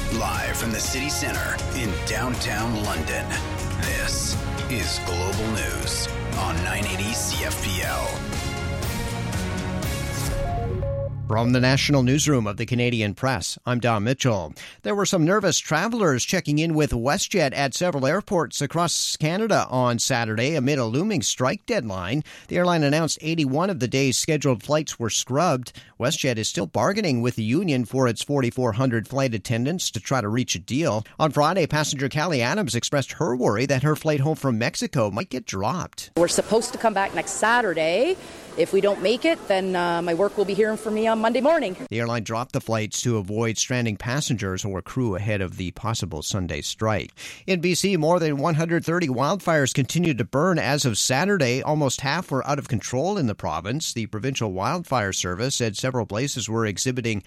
Live from the city center in downtown London, this is Global News on 980 CFPL. From the National Newsroom of the Canadian Press, I'm Don Mitchell. There were some nervous travelers checking in with WestJet at several airports across Canada on Saturday amid a looming strike deadline. The airline announced 81 of the day's scheduled flights were scrubbed. WestJet is still bargaining with the union for its 4,400 flight attendants to try to reach a deal. On Friday, passenger Callie Adams expressed her worry that her flight home from Mexico might get dropped. We're supposed to come back next Saturday. If we don't make it, then my work will be hearing from me on Monday morning. The airline dropped the flights to avoid stranding passengers or crew ahead of the possible Sunday strike. In BC, more than 130 wildfires continued to burn as of Saturday. Almost half were out of control in the province. The Provincial Wildfire Service said several places were exhibiting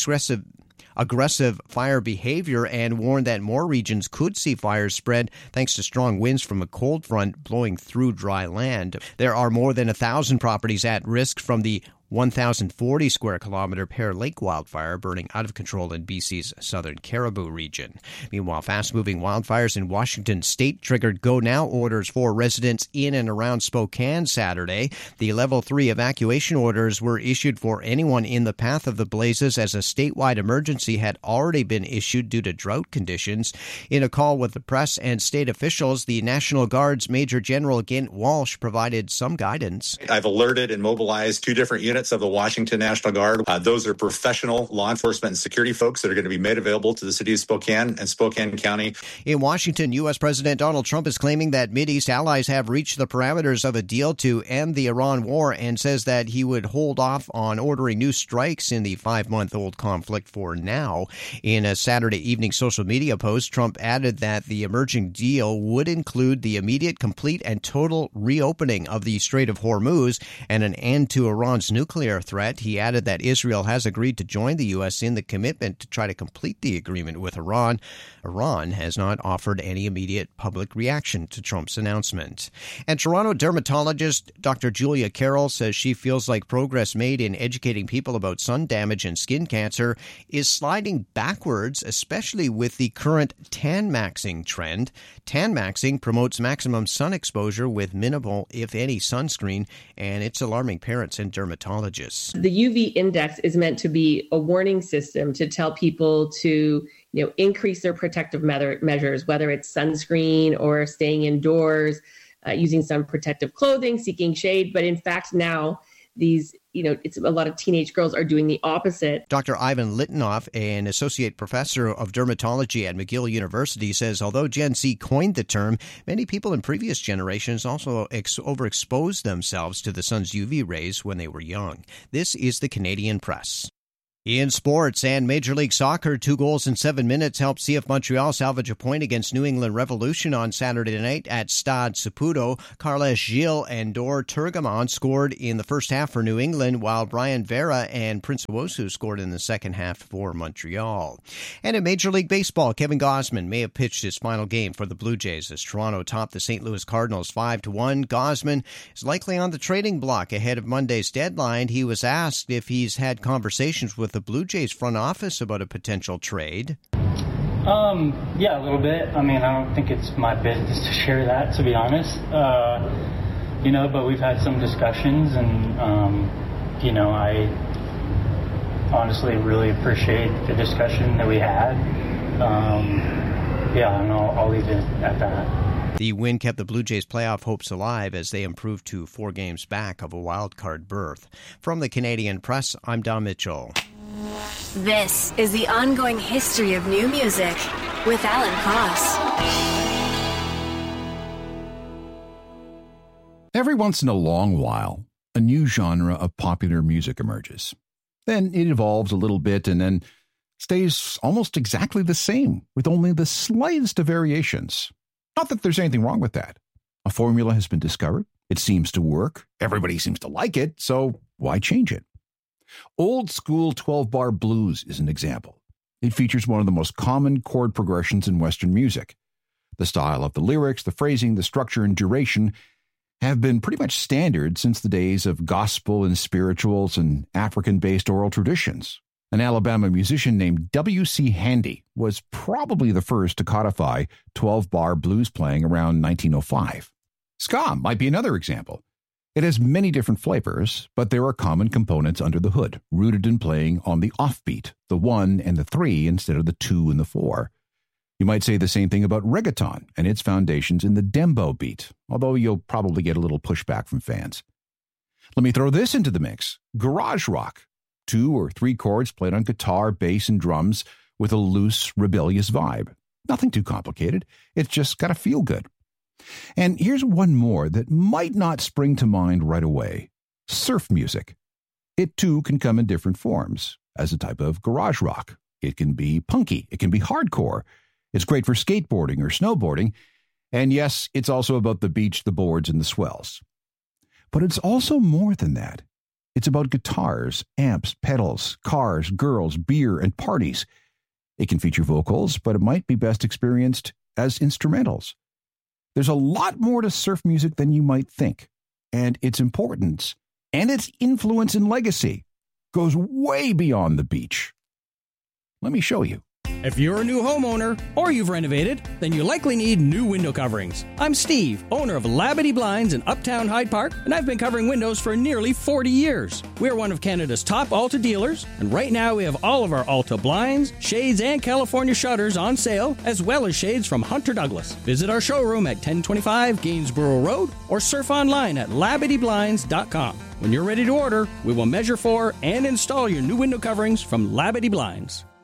aggressive fire behavior and warned that more regions could see fires spread thanks to strong winds from a cold front blowing through dry land. There are more than 1,000 properties at risk from the 1,040 square kilometer Pear Lake wildfire burning out of control in BC's southern Caribou region. Meanwhile, fast-moving wildfires in Washington state triggered go-now orders for residents in and around Spokane Saturday. The Level 3 evacuation orders were issued for anyone in the path of the blazes as a statewide emergency had already been issued due to drought conditions. In a call with the press and state officials, the National Guard's Major General Gint Walsh provided some guidance. I've alerted and mobilized 2 different units of the Washington National Guard. Those are professional law enforcement and security folks that are going to be made available to the city of Spokane and Spokane County. In Washington, U.S. President Donald Trump is claiming that Mideast allies have reached the parameters of a deal to end the Iran war and says that he would hold off on ordering new strikes in the 5-month-old conflict for now. In a Saturday evening social media post, Trump added that the emerging deal would include the immediate, complete, and total reopening of the Strait of Hormuz and an end to Iran's nuclear threat. He added that Israel has agreed to join the U.S. in the commitment to try to complete the agreement with Iran. Iran has not offered any immediate public reaction to Trump's announcement. And Toronto dermatologist Dr. Julia Carroll says she feels like progress made in educating people about sun damage and skin cancer is sliding backwards, especially with the current tan maxing trend. Tan maxing promotes maximum sun exposure with minimal, if any, sunscreen, and it's alarming parents and dermatologists. The UV index is meant to be a warning system to tell people to, increase their protective measures, whether it's sunscreen or staying indoors, using some protective clothing, seeking shade. But in fact, now it's a lot of teenage girls are doing the opposite. Dr. Ivan Litinoff, an associate professor of dermatology at McGill University, says although Gen Z coined the term, many people in previous generations also overexposed themselves to the sun's UV rays when they were young. This is the Canadian Press. In sports and Major League Soccer, 2 goals in 7 minutes helped CF Montreal salvage a point against New England Revolution on Saturday night at Stade Saputo. Carles Gil and Dor Turgamon scored in the first half for New England, while Brian Vera and Prince Owosu scored in the second half for Montreal. And in Major League Baseball, Kevin Gausman may have pitched his final game for the Blue Jays as Toronto topped the St. Louis Cardinals 5-1. Gausman is likely on the trading block ahead of Monday's deadline. He was asked if he's had conversations with the Blue Jays front office about a potential trade. Yeah, a little bit. I mean, I don't think it's my business to share that, to be honest. But we've had some discussions, and I honestly really appreciate the discussion that we had. And I'll leave it at that. The win kept the Blue Jays' playoff hopes alive as they improved to 4 games back of a wild card berth. From the Canadian Press, I'm Don Mitchell. This is the ongoing history of new music with Alan Cross. Every once in a long while, a new genre of popular music emerges. Then it evolves a little bit and then stays almost exactly the same, with only the slightest of variations. Not that there's anything wrong with that. A formula has been discovered. It seems to work. Everybody seems to like it, so why change it? Old school 12-bar blues is an example. It features one of the most common chord progressions in Western music. The style of the lyrics, the phrasing, the structure, and duration have been pretty much standard since the days of gospel and spirituals and African-based oral traditions. An Alabama musician named W.C. Handy was probably the first to codify 12-bar blues playing around 1905. Ska might be another example. It has many different flavors, but there are common components under the hood, rooted in playing on the offbeat, the 1 and the 3 instead of the 2 and the 4. You might say the same thing about reggaeton and its foundations in the dembow beat, although you'll probably get a little pushback from fans. Let me throw this into the mix. Garage rock. 2 or 3 chords played on guitar, bass, and drums with a loose, rebellious vibe. Nothing too complicated. It's just got to feel good. And here's one more that might not spring to mind right away. Surf music. It too can come in different forms as a type of garage rock. It can be punky. It can be hardcore. It's great for skateboarding or snowboarding. And yes, it's also about the beach, the boards, and the swells. But it's also more than that. It's about guitars, amps, pedals, cars, girls, beer, and parties. It can feature vocals, but it might be best experienced as instrumentals. There's a lot more to surf music than you might think, and its importance and its influence and legacy goes way beyond the beach. Let me show you. If you're a new homeowner or you've renovated, then you likely need new window coverings. I'm Steve, owner of Labadee Blinds in Uptown Hyde Park, and I've been covering windows for nearly 40 years. We're one of Canada's top Alta dealers, and right now we have all of our Alta blinds, shades, and California shutters on sale, as well as shades from Hunter Douglas. Visit our showroom at 1025 Gainsborough Road or surf online at LabadeeBlinds.com. When you're ready to order, we will measure for and install your new window coverings from Labadee Blinds.